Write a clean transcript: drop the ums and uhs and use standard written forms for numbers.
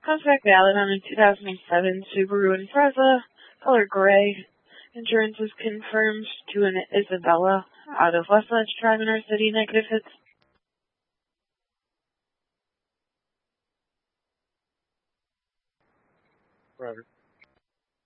Contact valid on a 2007 Subaru Impreza, color gray. Insurance is confirmed to an Isabella out of West Ledge Drive in our city, negative hits. Roger.